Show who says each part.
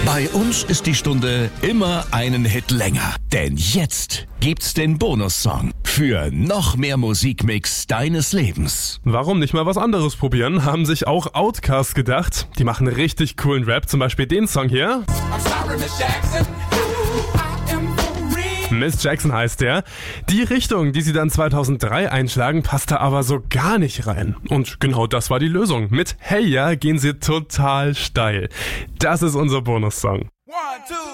Speaker 1: Bei uns ist die Stunde immer einen Hit länger. Denn jetzt gibt's den Bonussong für noch mehr Musikmix deines Lebens.
Speaker 2: Warum nicht mal was anderes probieren, haben sich auch Outkast gedacht. Die machen richtig coolen Rap, zum Beispiel den Song hier.
Speaker 3: I'm sorry, Miss Jackson. I am for real.
Speaker 2: Miss Jackson heißt der. Die Richtung, die sie dann 2003 einschlagen, passt da aber so gar nicht rein. Und genau das war die Lösung. Mit Hey Ya gehen sie total steil. Das ist unser Bonussong.
Speaker 3: 1, 2